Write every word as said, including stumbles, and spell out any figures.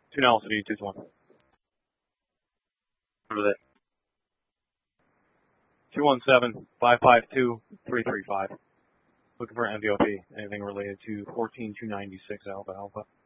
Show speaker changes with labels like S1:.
S1: Two Nelson, two to one. Over there. two one seven, five five two, three three five. Looking for M V O P. Anything related to fourteen two ninety-six Alpha Alpha.